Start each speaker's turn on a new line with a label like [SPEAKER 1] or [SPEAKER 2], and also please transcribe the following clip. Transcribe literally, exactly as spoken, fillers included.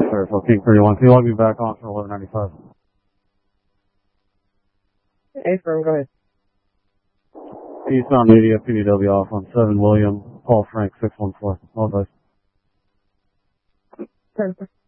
[SPEAKER 1] Sir, so King thirty-one. Can you log me back on for eleven ninety-five?
[SPEAKER 2] Hey, firm, go ahead.
[SPEAKER 1] Eastbound media, P D W off on seven William, Paul Frank, six one four. All right.
[SPEAKER 2] Perfect.